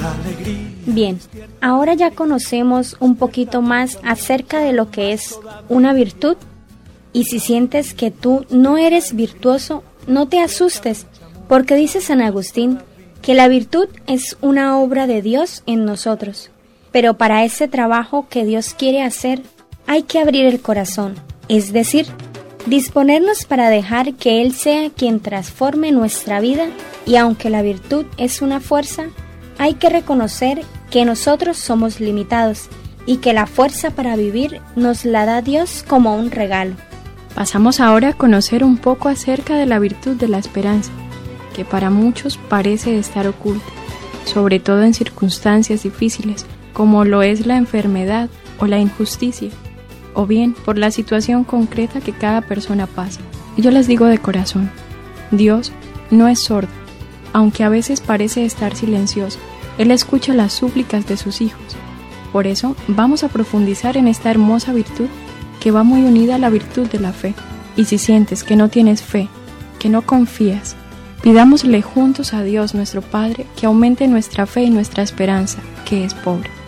Bien, ahora ya conocemos un poquito más acerca de lo que es una virtud. Y si sientes que tú no eres virtuoso, no te asustes, porque dice San Agustín que la virtud es una obra de Dios en nosotros. Pero para ese trabajo que Dios quiere hacer, hay que abrir el corazón, es decir, disponernos para dejar que Él sea quien transforme nuestra vida. Y aunque la virtud es una fuerza, hay que reconocer que nosotros somos limitados y que la fuerza para vivir nos la da Dios como un regalo. Pasamos ahora a conocer un poco acerca de la virtud de la esperanza, que para muchos parece estar oculta, sobre todo en circunstancias difíciles, como lo es la enfermedad o la injusticia, o bien por la situación concreta que cada persona pasa. Y yo les digo de corazón, Dios no es sordo, aunque a veces parece estar silencioso. Él escucha las súplicas de sus hijos. Por eso vamos a profundizar en esta hermosa virtud que va muy unida a la virtud de la fe. Y si sientes que no tienes fe, que no confías, pidámosle juntos a Dios nuestro Padre que aumente nuestra fe y nuestra esperanza, que es pobre.